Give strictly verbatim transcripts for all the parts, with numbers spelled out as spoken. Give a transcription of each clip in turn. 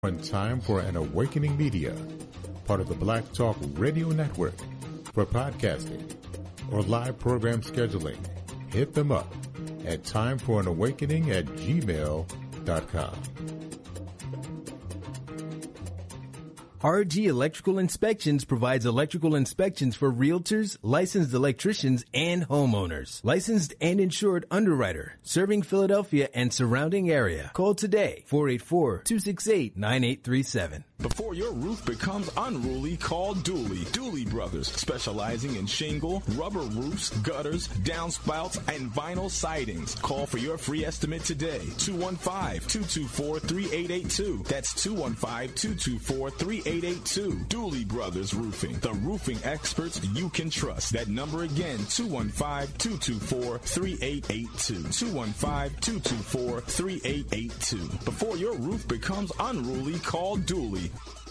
On Time for an Awakening Media, part of the Black Talk Radio Network. For podcasting or live program scheduling, hit them up at timeforanawakening at gmail dot com. R G Electrical Inspections provides electrical inspections for realtors, licensed electricians, and homeowners. Licensed and insured underwriter, serving Philadelphia and surrounding area. Call today, four eight four, two six eight, nine eight three seven. Before your roof becomes unruly, call Dooley. Dooley Brothers, specializing in shingle, rubber roofs, gutters, downspouts, and vinyl sidings. Call for your free estimate today, two one five, two two four, three eight eight two. That's two one five, two two four, three eight eight two. Dooley Brothers Roofing, the roofing experts you can trust. That number again, two one five, two two four, three eight eight two. two one five, two two four, three eight eight two. Before your roof becomes unruly, call Dooley.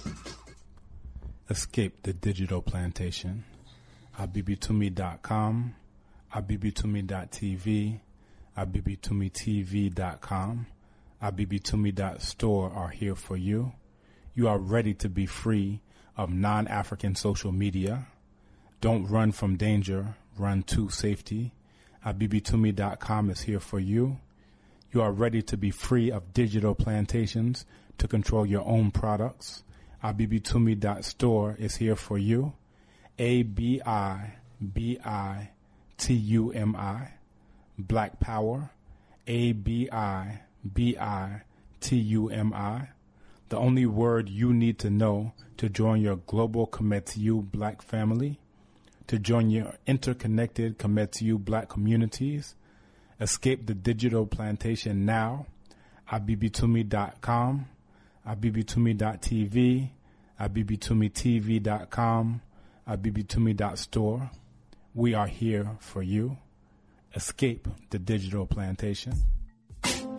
Escape the digital plantation. abibitumi dot com, abibitumi dot t v, abibitumi t v dot com, abibitumi dot store are here for you. You are ready to be free of non-African social media. Don't run from danger, run to safety. abibitumi dot com is here for you. You are ready to be free of digital plantations to control your own products. abibitumi dot store is here for you. A B I B I T U M I, Black Power. A B I B I T U M I. The only word you need to know to join your global Kometiu Black family, to join your interconnected Kometiu Black communities. Escape the digital plantation now. abibitumi dot com, abibitumi dot t v, abibitumi t v dot com, abibitumi dot store. We are here for you. Escape the digital plantation.